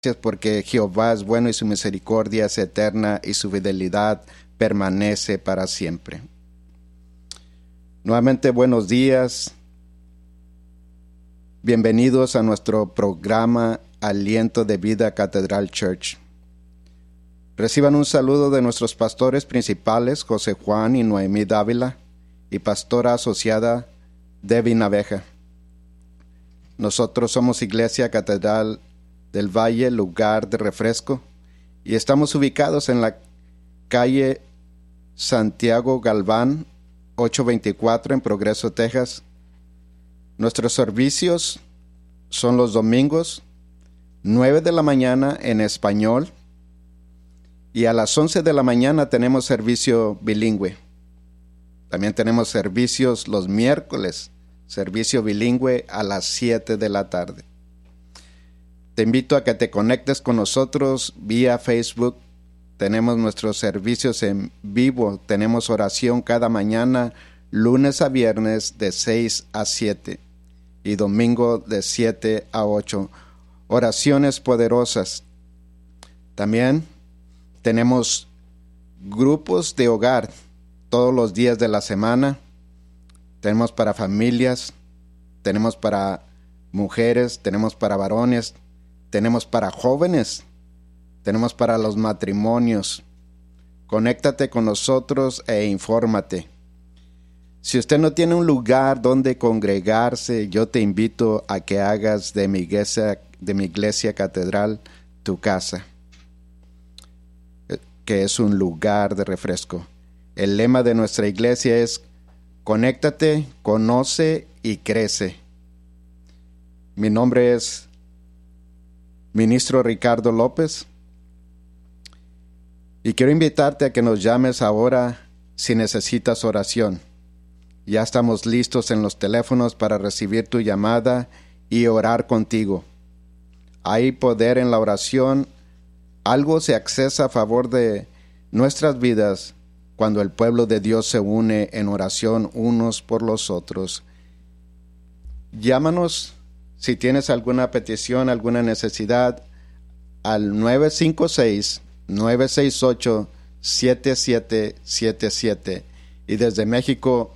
Gracias porque Jehová es bueno y su misericordia es eterna y su fidelidad permanece para siempre. Nuevamente buenos días. Bienvenidos a nuestro programa Aliento de Vida Catedral Church. Reciban un saludo de nuestros pastores principales, José Juan y Noemí Dávila, y pastora asociada Debbie Naveja. Nosotros somos Iglesia Catedral del Valle, lugar de refresco, y estamos ubicados en la calle Santiago Galván, 824 en Progreso, Texas. Nuestros servicios son los domingos, 9 de la mañana en español, y a las 11 de la mañana tenemos servicio bilingüe. También tenemos servicios los miércoles, servicio bilingüe a las 7 de la tarde. Te invito a que te conectes con nosotros vía Facebook. Tenemos nuestros servicios en vivo. Tenemos oración cada mañana, lunes a viernes de 6 a 7 y domingo de 7 a 8. Oraciones poderosas. También tenemos grupos de hogar todos los días de la semana. Tenemos para familias, tenemos para mujeres, tenemos para varones, tenemos para jóvenes, tenemos para los matrimonios. Conéctate con nosotros e infórmate. Si usted no tiene un lugar donde congregarse, yo te invito a que hagas de mi iglesia catedral tu casa, que es un lugar de refresco. El lema de nuestra iglesia es: conéctate, conoce y crece. Mi nombre es Ministro Ricardo López y quiero invitarte a que nos llames ahora si necesitas oración. Ya estamos listos en los teléfonos para recibir tu llamada y orar contigo. Hay poder en la oración. Algo se accesa a favor de nuestras vidas cuando el pueblo de Dios se une en oración unos por los otros. Llámanos si tienes alguna petición, alguna necesidad, al 956-968-7777 y desde México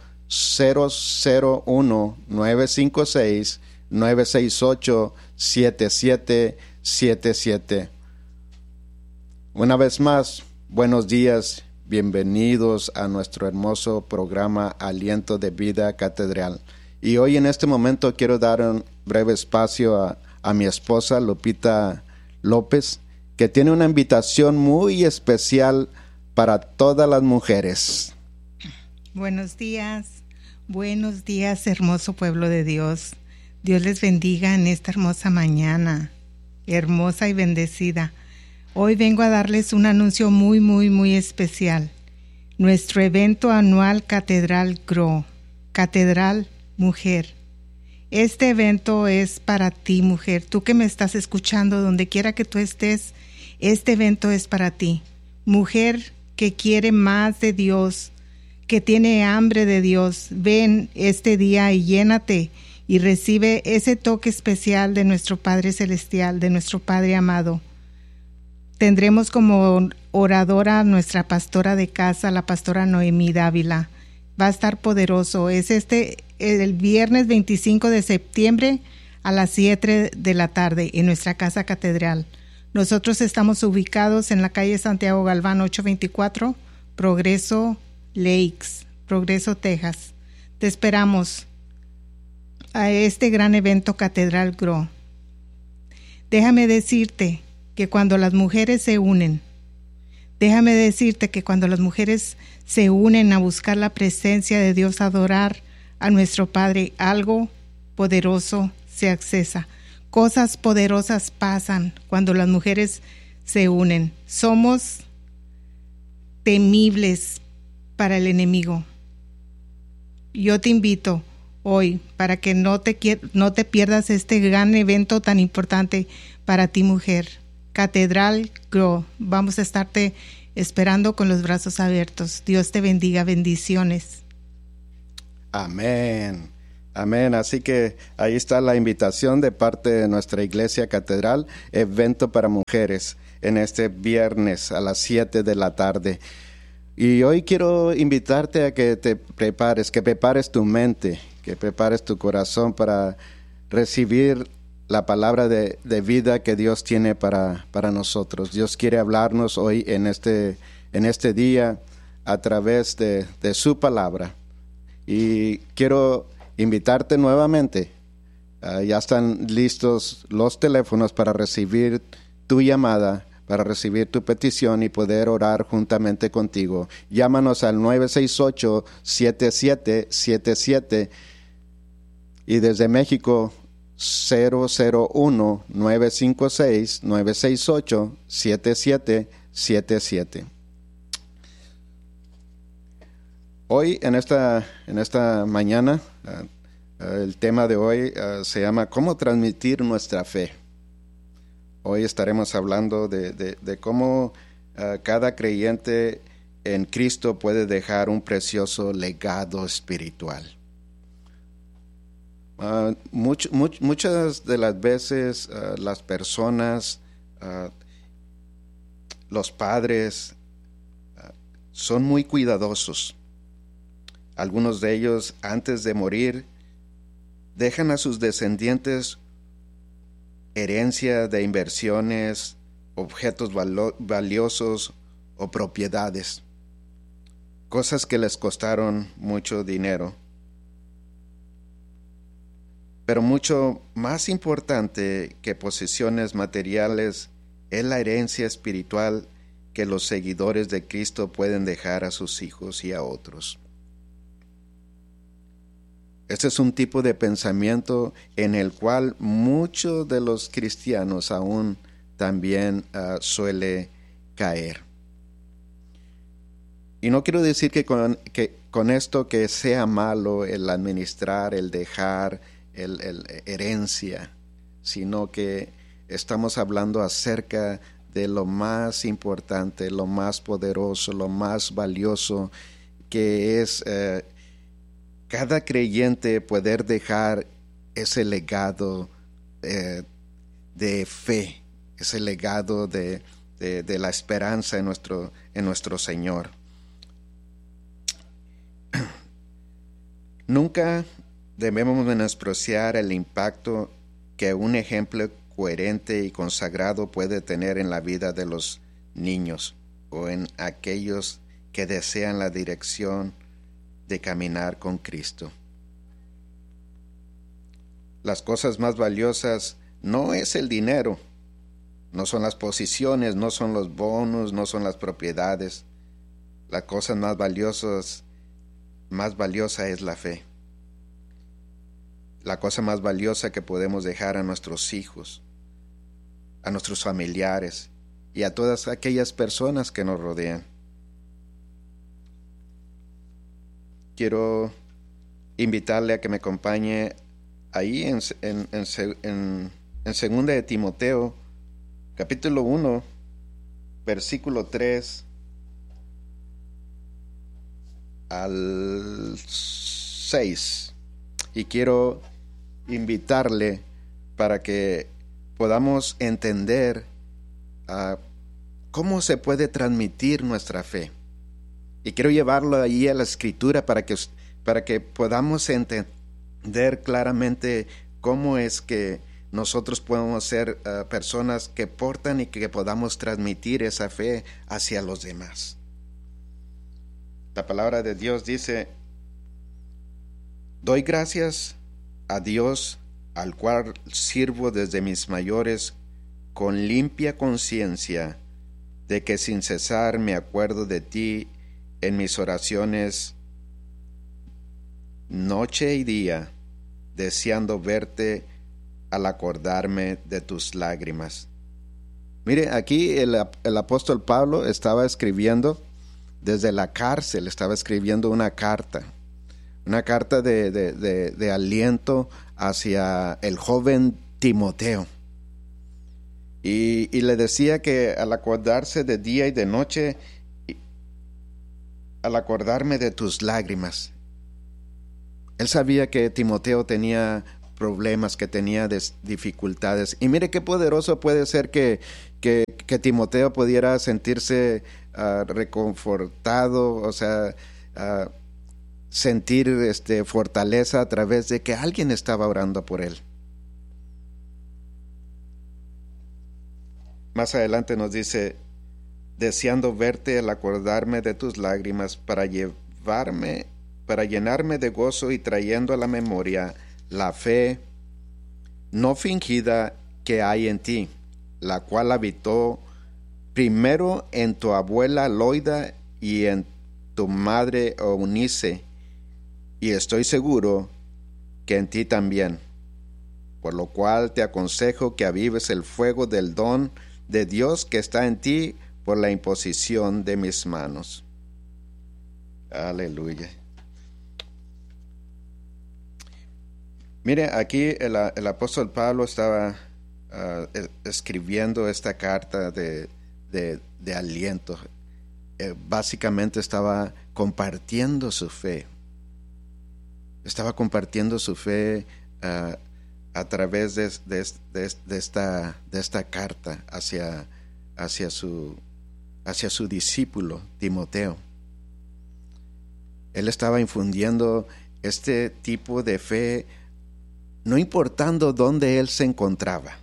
001-956-968-7777. Una vez más, buenos días, bienvenidos a nuestro hermoso programa Aliento de Vida Catedral. Y hoy en este momento quiero dar un breve espacio a mi esposa Lupita López, que tiene una invitación muy especial para todas las mujeres. Buenos días, hermoso pueblo de Dios. Dios les bendiga en esta hermosa mañana, hermosa y bendecida. Hoy vengo a darles un anuncio muy especial. Nuestro evento anual Catedral Grow, Catedral Mujer. Este evento es para ti, mujer. Tú que me estás escuchando, donde quiera que tú estés, este evento es para ti. Mujer que quiere más de Dios, que tiene hambre de Dios, ven este día y llénate y recibe ese toque especial de nuestro Padre Celestial, de nuestro Padre amado. Tendremos como oradora nuestra pastora de casa, la pastora Noemí Dávila. Va a estar poderoso. Es el viernes 25 de septiembre a las 7 de la tarde en nuestra casa catedral. Nosotros estamos ubicados en la calle Santiago Galván 824, Progreso Lakes, Progreso, Texas. Te esperamos a este gran evento Catedral Grow. Déjame decirte que cuando las mujeres se unen, a buscar la presencia de Dios, a adorar a nuestro Padre, algo poderoso se accesa. Cosas poderosas pasan cuando las mujeres se unen. Somos temibles para el enemigo. Yo te invito hoy para que no te pierdas este gran evento tan importante para ti, mujer. Catedral Grow. Vamos a estarte esperando con los brazos abiertos. Dios te bendiga. Bendiciones. Amén. Amén. Así que ahí está la invitación de parte de nuestra Iglesia Catedral, evento para mujeres, en este viernes a las 7 de la tarde. Y hoy quiero invitarte a que te prepares, que prepares tu mente, que prepares tu corazón para recibir la palabra de vida que Dios tiene para nosotros. Dios quiere hablarnos hoy en este día a través de su palabra. Y quiero invitarte nuevamente. Ya están listos los teléfonos para recibir tu llamada, para recibir tu petición y poder orar juntamente contigo. Llámanos al 968-7777 y desde México 001-956-968-7777. Hoy, en esta mañana, el tema de hoy se llama ¿Cómo transmitir nuestra fe? Hoy estaremos hablando de cómo cada creyente en Cristo puede dejar un precioso legado espiritual. Muchas de las veces las personas, los padres, son muy cuidadosos. Algunos de ellos, antes de morir, dejan a sus descendientes herencia de inversiones, objetos valiosos o propiedades, cosas que les costaron mucho dinero. Pero mucho más importante que posesiones materiales es la herencia espiritual que los seguidores de Cristo pueden dejar a sus hijos y a otros. Este es un tipo de pensamiento en el cual muchos de los cristianos aún también suele caer. Y no quiero decir que con esto que sea malo el administrar, el dejar, el herencia, sino que estamos hablando acerca de lo más importante, lo más poderoso, lo más valioso, que es cada creyente poder dejar ese legado de fe, ese legado de la esperanza en nuestro Señor. Nunca debemos menospreciar el impacto que un ejemplo coherente y consagrado puede tener en la vida de los niños o en aquellos que desean la dirección de caminar con Cristo. Las cosas más valiosas no es el dinero, no son las posiciones, no son los bonos, no son las propiedades. Las cosas más valiosa es la fe. La cosa más valiosa que podemos dejar a nuestros hijos, a nuestros familiares y a todas aquellas personas que nos rodean. Quiero invitarle a que me acompañe ahí en 2 de Timoteo, capítulo 1, versículo 3 al 6. Y quiero invitarle para que podamos entender cómo se puede transmitir nuestra fe. Y quiero llevarlo ahí a la Escritura para que podamos entender claramente cómo es que nosotros podemos ser personas que portan y que podamos transmitir esa fe hacia los demás. La palabra de Dios dice: doy gracias a Dios, al cual sirvo desde mis mayores, con limpia conciencia, de que sin cesar me acuerdo de ti en mis oraciones noche y día, deseando verte al acordarme de tus lágrimas. Mire, aquí el apóstol Pablo estaba escribiendo desde la cárcel, estaba escribiendo una carta de aliento hacia el joven Timoteo. Y le decía que al acordarse de día y de noche, al acordarme de tus lágrimas. Él sabía que Timoteo tenía problemas, que tenía dificultades. Y mire qué poderoso puede ser que Timoteo pudiera sentirse reconfortado, o sea, sentir fortaleza a través de que alguien estaba orando por él. Más adelante nos dice, deseando verte al acordarme de tus lágrimas para llenarme de gozo y trayendo a la memoria la fe no fingida que hay en ti, la cual habitó primero en tu abuela Loida y en tu madre Eunice, y estoy seguro que en ti también, por lo cual te aconsejo que avives el fuego del don de Dios que está en ti por la imposición de mis manos. Aleluya. Mire, aquí el apóstol Pablo estaba escribiendo esta carta de aliento. Básicamente estaba compartiendo su fe. Estaba compartiendo su fe a través de esta carta hacia su discípulo Timoteo. Él estaba infundiendo este tipo de fe, no importando dónde él se encontraba.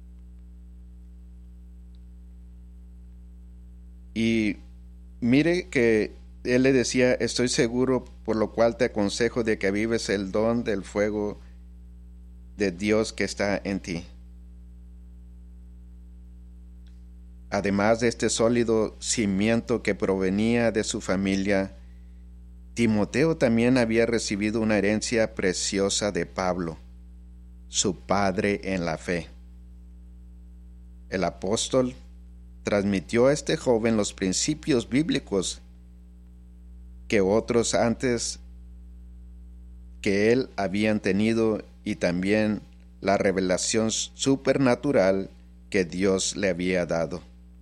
Y mire que él le decía, estoy seguro, por lo cual te aconsejo de que avives el don del fuego de Dios que está en ti. Además de este sólido cimiento que provenía de su familia, Timoteo también había recibido una herencia preciosa de Pablo, su padre en la fe. El apóstol transmitió a este joven los principios bíblicos que otros antes que él habían tenido y también la revelación supernatural que Dios le había dado.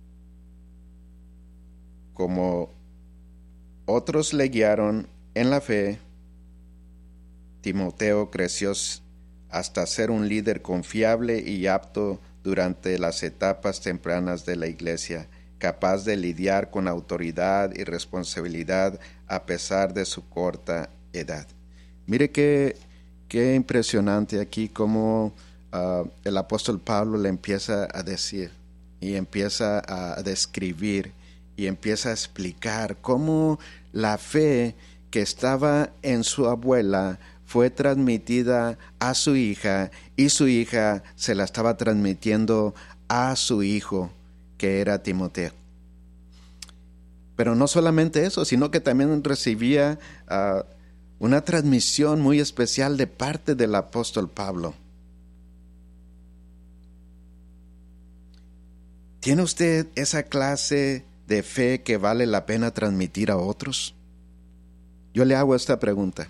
Como otros le guiaron en la fe, Timoteo creció hasta ser un líder confiable y apto durante las etapas tempranas de la iglesia, capaz de lidiar con autoridad y responsabilidad a pesar de su corta edad. Mire qué impresionante aquí cómo el apóstol Pablo le empieza a decir y empieza a describir y empieza a explicar cómo la fe que estaba en su abuela fue transmitida a su hija y su hija se la estaba transmitiendo a su hijo, que era Timoteo. Pero no solamente eso, sino que también recibía una transmisión muy especial de parte del apóstol Pablo. ¿Tiene usted esa clase de fe que vale la pena transmitir a otros? Yo le hago esta pregunta.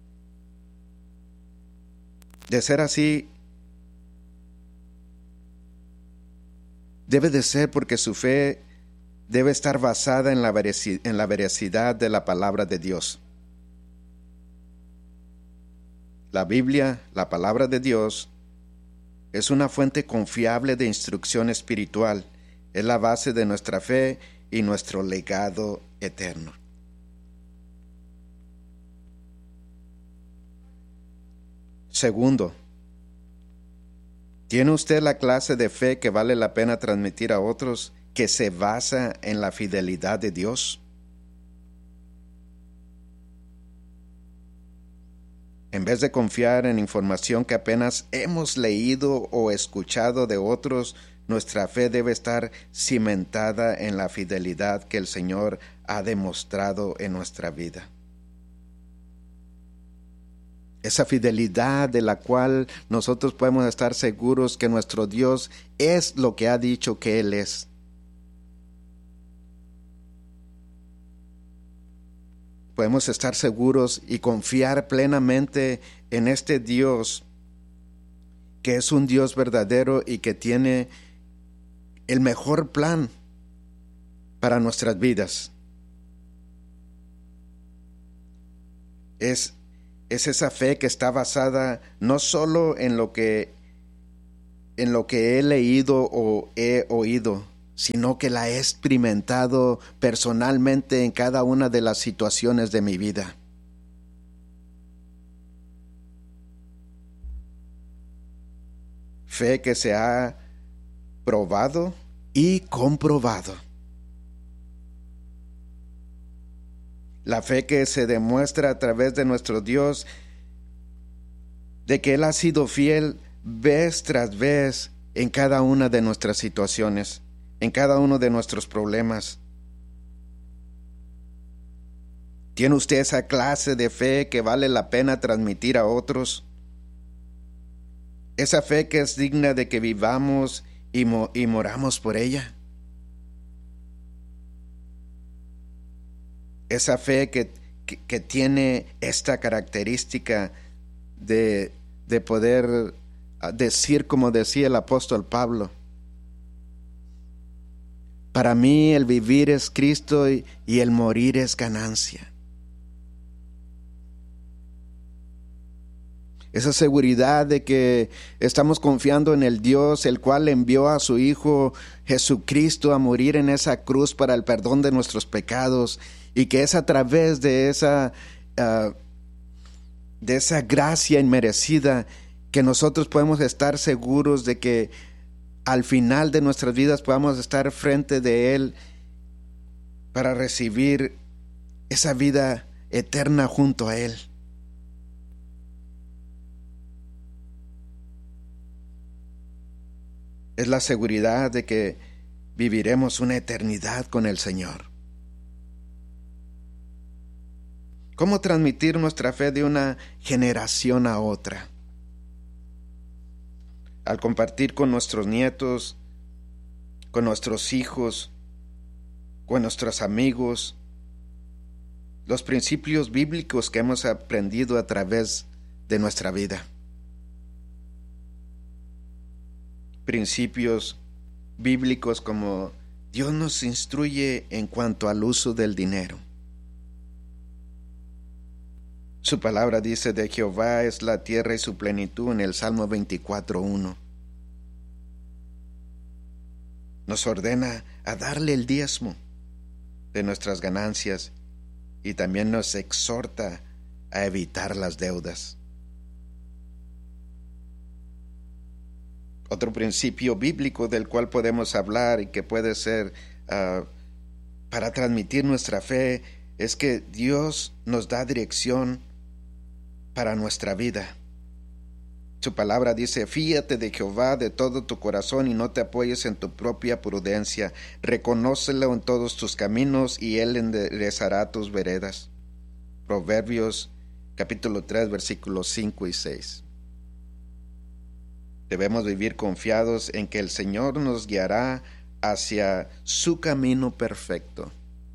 De ser así, debe de ser porque su fe debe estar basada en la veracidad de la palabra de Dios. La Biblia, la palabra de Dios, es una fuente confiable de instrucción espiritual. Es la base de nuestra fe y nuestro legado eterno. Segundo, ¿tiene usted la clase de fe que vale la pena transmitir a otros, que se basa en la fidelidad de Dios? En vez de confiar en información que apenas hemos leído o escuchado de otros, nuestra fe debe estar cimentada en la fidelidad que el Señor ha demostrado en nuestra vida. Esa fidelidad de la cual nosotros podemos estar seguros que nuestro Dios es lo que ha dicho que Él es. Podemos estar seguros y confiar plenamente en este Dios, que es un Dios verdadero y que tiene el mejor plan para nuestras vidas. Es Es esa fe que está basada no solo en lo que he leído o he oído, sino que la he experimentado personalmente en cada una de las situaciones de mi vida. Fe que se ha probado y comprobado. La fe que se demuestra a través de nuestro Dios, de que Él ha sido fiel vez tras vez en cada una de nuestras situaciones, en cada uno de nuestros problemas. ¿Tiene usted esa clase de fe que vale la pena transmitir a otros? Esa fe que es digna de que vivamos y moramos por ella. Esa fe que tiene esta característica de poder decir, como decía el apóstol Pablo: para mí el vivir es Cristo y el morir es ganancia. Esa seguridad de que estamos confiando en el Dios, el cual envió a su Hijo Jesucristo a morir en esa cruz para el perdón de nuestros pecados, y que es a través de esa gracia inmerecida que nosotros podemos estar seguros de que al final de nuestras vidas podamos estar frente de Él para recibir esa vida eterna junto a Él. Es la seguridad de que viviremos una eternidad con el Señor. ¿Cómo transmitir nuestra fe de una generación a otra? Al compartir con nuestros nietos, con nuestros hijos, con nuestros amigos, los principios bíblicos que hemos aprendido a través de nuestra vida. Principios bíblicos como Dios nos instruye en cuanto al uso del dinero. Su palabra dice: de Jehová es la tierra y su plenitud, en el Salmo 24:1. Nos ordena a darle el diezmo de nuestras ganancias y también nos exhorta a evitar las deudas. Otro principio bíblico del cual podemos hablar y que puede ser para transmitir nuestra fe es que Dios nos da dirección para nuestra vida. Su palabra dice: fíate de Jehová de todo tu corazón y no te apoyes en tu propia prudencia. Reconócelo en todos tus caminos y Él enderezará tus veredas. Proverbios capítulo 3 versículos 5 y 6. Debemos vivir confiados en que el Señor nos guiará hacia su camino perfecto.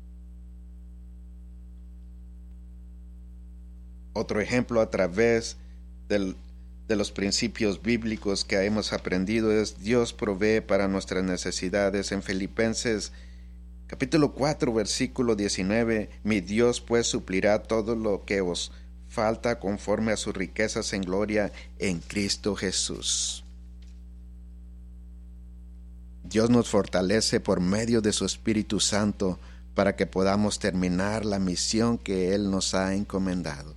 Otro ejemplo a través de los principios bíblicos que hemos aprendido es: Dios provee para nuestras necesidades. En Filipenses capítulo 4 versículo 19, mi Dios pues suplirá todo lo que os falta conforme a sus riquezas en gloria en Cristo Jesús. Dios nos fortalece por medio de su Espíritu Santo para que podamos terminar la misión que Él nos ha encomendado.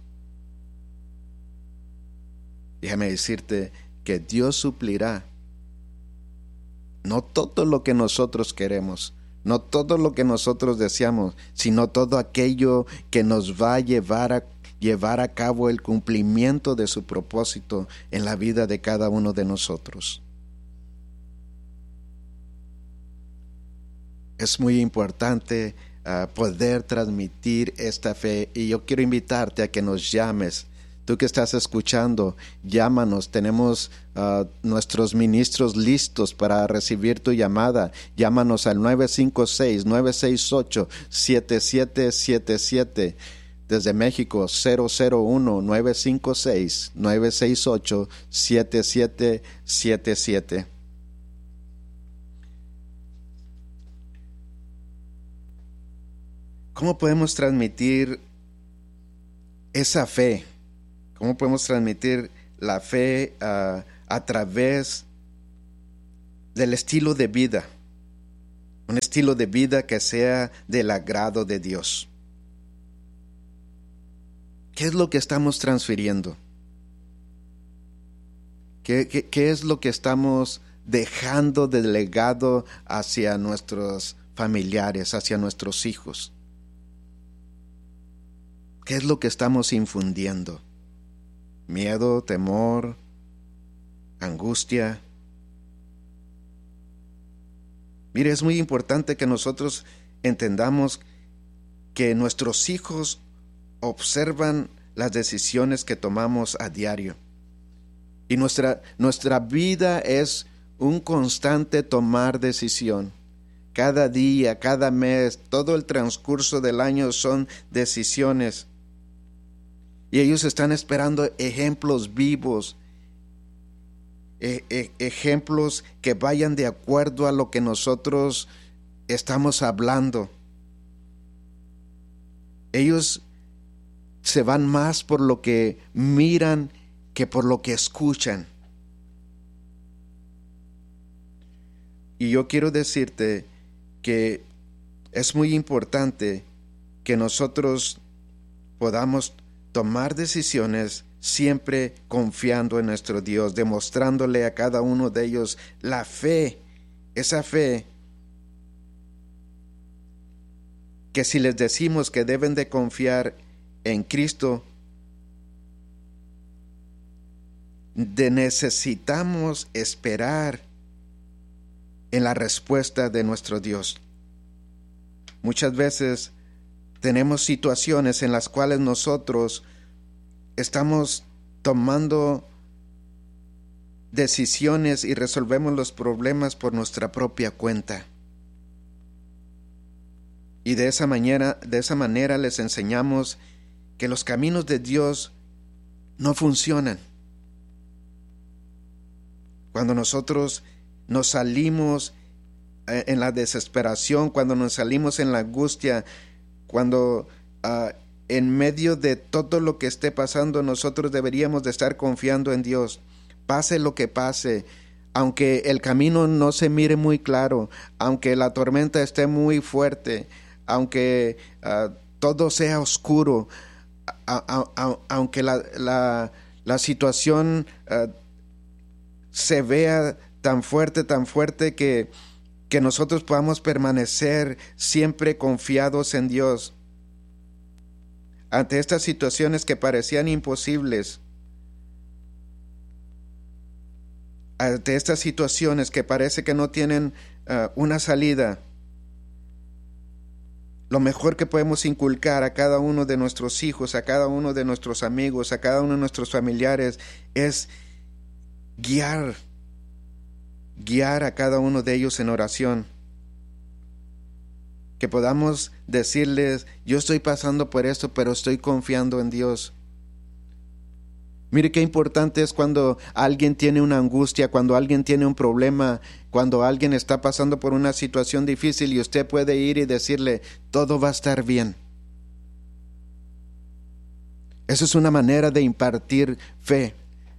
Déjame decirte que Dios suplirá no todo lo que nosotros queremos, no todo lo que nosotros deseamos, sino todo aquello que nos va a llevar a cabo el cumplimiento de su propósito en la vida de cada uno de nosotros. Es muy importante poder transmitir esta fe, y yo quiero invitarte a que nos llames. Tú que estás escuchando, llámanos. Tenemos nuestros ministros listos para recibir tu llamada. Llámanos al 956-968-7777. Desde México, 001-956-968-7777. ¿Cómo podemos transmitir esa fe? ¿Cómo podemos transmitir la fe a través del estilo de vida? Un estilo de vida que sea del agrado de Dios. ¿Qué es lo que estamos transfiriendo? ¿Qué es lo que estamos dejando de legado hacia nuestros familiares, hacia nuestros hijos? ¿Qué es lo que estamos infundiendo? ¿Miedo, temor, angustia? Mire, es muy importante que nosotros entendamos que nuestros hijos observan las decisiones que tomamos a diario. Y nuestra vida es un constante tomar decisión. Cada día, cada mes, todo el transcurso del año son decisiones. Y ellos están esperando ejemplos vivos, ejemplos que vayan de acuerdo a lo que nosotros estamos hablando. Ellos se van más por lo que miran que por lo que escuchan. Y yo quiero decirte que es muy importante que nosotros podamos tomar decisiones siempre confiando en nuestro Dios, demostrándole a cada uno de ellos la fe, esa fe que si les decimos que deben de confiar en Cristo, necesitamos esperar en la respuesta de nuestro Dios. Muchas veces tenemos situaciones en las cuales nosotros estamos tomando decisiones y resolvemos los problemas por nuestra propia cuenta. Y de esa manera les enseñamos que los caminos de Dios no funcionan. Cuando nosotros nos salimos en la desesperación, cuando nos salimos en la angustia, cuando en medio de todo lo que esté pasando, nosotros deberíamos de estar confiando en Dios. Pase lo que pase, aunque el camino no se mire muy claro, aunque la tormenta esté muy fuerte, aunque todo sea oscuro, aunque la situación se vea tan fuerte que nosotros podamos permanecer siempre confiados en Dios. Ante estas situaciones que parecían imposibles, ante estas situaciones que parece que no tienen una salida, lo mejor que podemos inculcar a cada uno de nuestros hijos, a cada uno de nuestros amigos, a cada uno de nuestros familiares, es guiar a cada uno de ellos en oración. Que podamos decirles, yo estoy pasando por esto, pero estoy confiando en Dios. Mire qué importante es cuando alguien tiene una angustia, cuando alguien tiene un problema, cuando alguien está pasando por una situación difícil y usted puede ir y decirle, todo va a estar bien. Eso es una manera de impartir fe.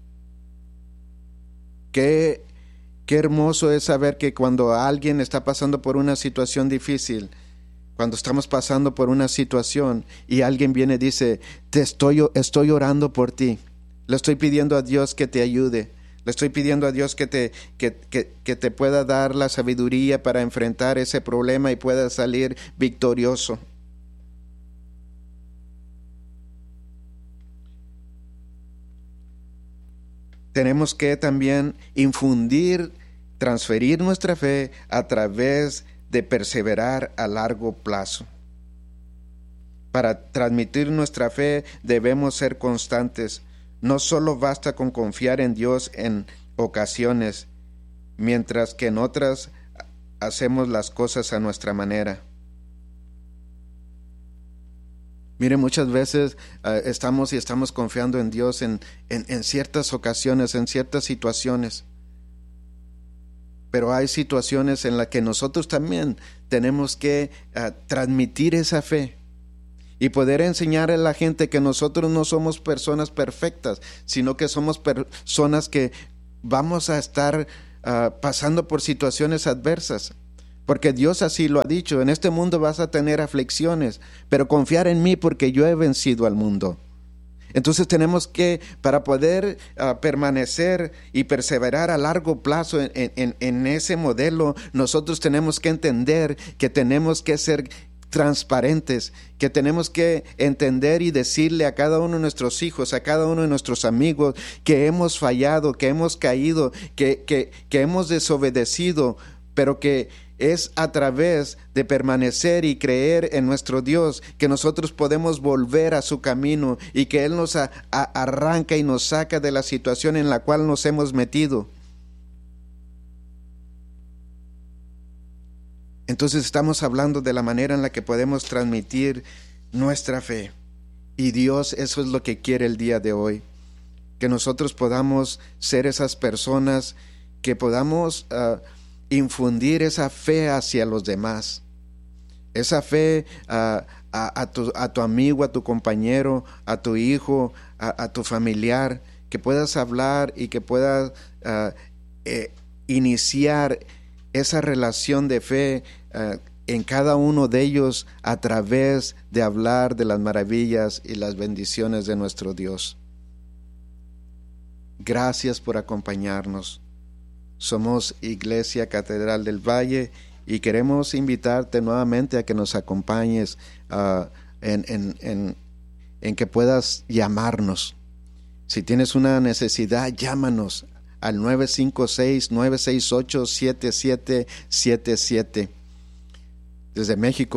Qué hermoso es saber que cuando alguien está pasando por una situación difícil, cuando estamos pasando por una situación y alguien viene y dice, estoy orando por ti, le estoy pidiendo a Dios que te ayude, le estoy pidiendo a Dios que te pueda dar la sabiduría para enfrentar ese problema y pueda salir victorioso. Tenemos que también transferir nuestra fe a través de perseverar a largo plazo. Para transmitir nuestra fe debemos ser constantes. No solo basta con confiar en Dios en ocasiones, mientras que en otras hacemos las cosas a nuestra manera. Mire, muchas veces estamos confiando en Dios en ciertas ocasiones, en ciertas situaciones. Pero hay situaciones en las que nosotros también tenemos que transmitir esa fe. y poder enseñar a la gente que nosotros no somos personas perfectas, sino que somos personas que vamos a estar pasando por situaciones adversas. Porque Dios así lo ha dicho: en este mundo vas a tener aflicciones, pero confiar en mí porque yo he vencido al mundo. Entonces tenemos que, para poder permanecer y perseverar a largo plazo en ese modelo, nosotros tenemos que entender que tenemos que ser transparentes, que tenemos que entender y decirle a cada uno de nuestros hijos, a cada uno de nuestros amigos, que hemos fallado, que hemos caído, que hemos desobedecido, pero que es a través de permanecer y creer en nuestro Dios que nosotros podemos volver a su camino y que Él nos arranca y nos saca de la situación en la cual nos hemos metido. Entonces estamos hablando de la manera en la que podemos transmitir nuestra fe. Y Dios, eso es lo que quiere el día de hoy, que nosotros podamos ser esas personas que podamos infundir esa fe hacia los demás, esa fe a tu amigo, a tu compañero, a tu hijo, a tu familiar, que puedas hablar y que puedas iniciar esa relación de fe en cada uno de ellos a través de hablar de las maravillas y las bendiciones de nuestro Dios. Gracias por acompañarnos. Somos Iglesia Catedral del Valle y queremos invitarte nuevamente a que nos acompañes en que puedas llamarnos. Si tienes una necesidad, llámanos al 956-968-7777. Desde México,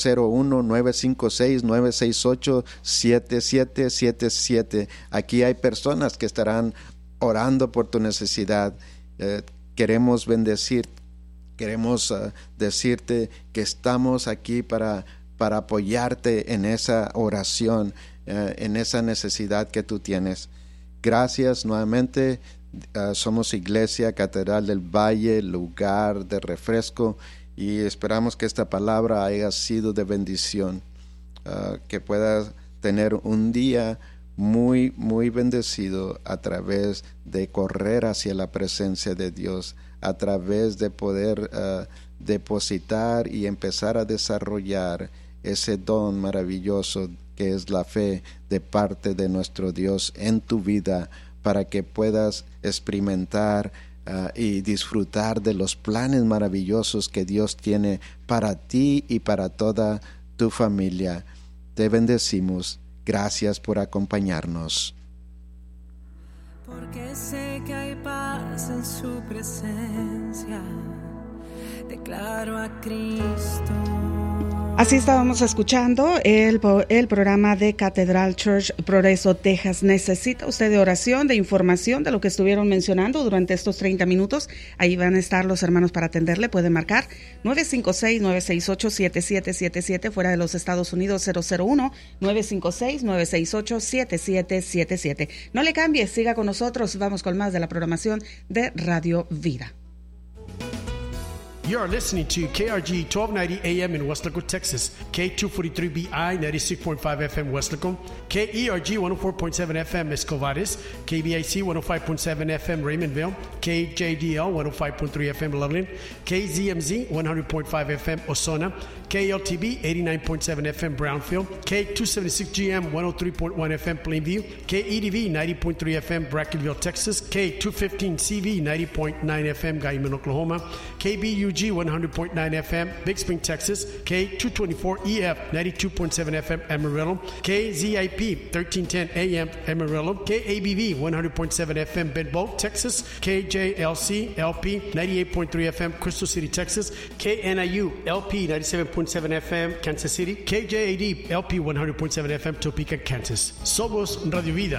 001-956-968-7777. Aquí hay personas que estarán orando por tu necesidad. Queremos bendecir, queremos decirte que estamos aquí para apoyarte en esa oración, en esa necesidad que tú tienes. Gracias nuevamente. Somos Iglesia Catedral del Valle, lugar de refresco, y esperamos que esta palabra haya sido de bendición, que puedas tener un día muy, muy bendecido a través de correr hacia la presencia de Dios, a través de poder depositar y empezar a desarrollar ese don maravilloso que es la fe de parte de nuestro Dios en tu vida, para que puedas experimentar y disfrutar de los planes maravillosos que Dios tiene para ti y para toda tu familia. Te bendecimos. Gracias por acompañarnos. Porque sé que hay paz en su presencia, declaro a Cristo. Así estábamos escuchando el programa de Catedral Church Progreso, Texas. ¿Necesita usted de oración, de información de lo que estuvieron mencionando durante estos 30 minutos? Ahí van a estar los hermanos para atenderle. Puede marcar 956-968-7777, fuera de los Estados Unidos 001-956-968-7777. No le cambie, siga con nosotros. Vamos con más de la programación de Radio Vida. You are listening to KRG 1290 AM in West Laco, Texas, K243BI 96.5 FM West Laco, KERG 104.7 FM Escovares, KBIC 105.7 FM Raymondville, KJDL 105.3 FM Loveland, KZMZ 100.5 FM Osona, KLTB 89.7 FM Brownfield, K276GM 103.1 FM Plainview, KEDV 90.3 FM Brackenville, Texas, K215CV 90.9 FM Guyman, Oklahoma, KBUG 100.9 FM Big Spring, Texas, K224EF 92.7 FM Amarillo, KZIP 1310 AM Amarillo, KABV 100.7 FM Benbow, Texas, KJLC LP 98.3 FM Crystal City, Texas, KNIU LP 97.7 FM Kansas City, KJAD LP 100.7 FM Topeka, Kansas. Somos Radio Vida.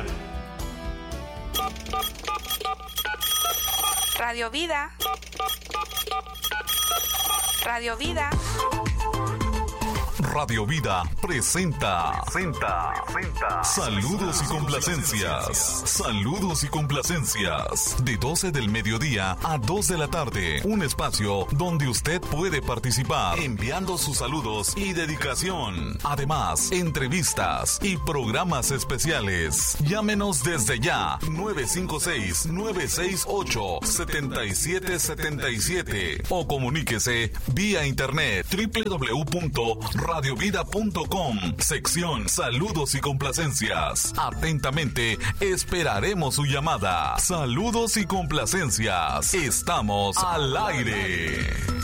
Radio Vida. Radio Vida. Radio Vida presenta Saludos y complacencias. Saludos y complacencias. De 12 del mediodía a 2 de la tarde. Un espacio donde usted puede participar enviando sus saludos y dedicación. Además, entrevistas y programas especiales. Llámenos desde ya. 956-968-7777 o comuníquese vía internet www.radiovida.com, sección Saludos y complacencias. Atentamente esperaremos su llamada. Saludos y complacencias. Estamos al aire.